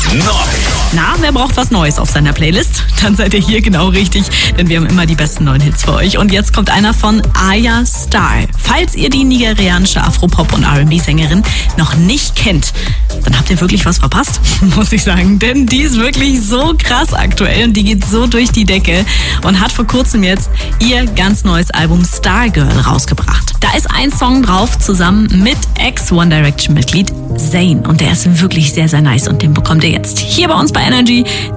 Neu. Na, wer braucht was Neues auf seiner Playlist? Dann seid ihr hier genau richtig, denn wir haben immer die besten neuen Hits für euch. Und jetzt kommt einer von Aya Star. Falls ihr die nigerianische Afropop- und R&B-Sängerin noch nicht kennt, dann habt ihr wirklich was verpasst, muss ich sagen. Denn die ist wirklich so krass aktuell und die geht so durch die Decke und hat vor kurzem jetzt ihr ganz neues Album Stargirl rausgebracht. Da ist ein Song drauf zusammen mit Ex-One Direction-Mitglied Zayn und der ist wirklich sehr, sehr nice und den bekommt ihr jetzt hier bei uns bei Energy.